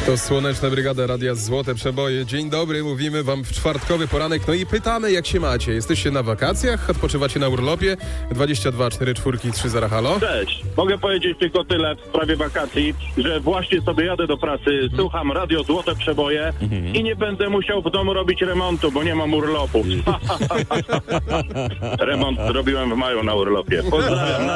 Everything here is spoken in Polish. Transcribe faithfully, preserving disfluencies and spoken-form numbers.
To Słoneczna Brygada Radia Złote Przeboje. Dzień dobry, mówimy wam w czwartkowy poranek, no i pytamy, jak się macie. Jesteście na wakacjach? Odpoczywacie na urlopie? dwadzieścia dwa cztery cztery trzy zero, halo? Cześć. Mogę powiedzieć tylko tyle w sprawie wakacji, że właśnie sobie jadę do pracy, słucham Radio Złote Przeboje Mhm. i nie będę musiał w domu robić remontu, bo nie mam urlopu. Remont robiłem w maju na urlopie. Pozdrawiam.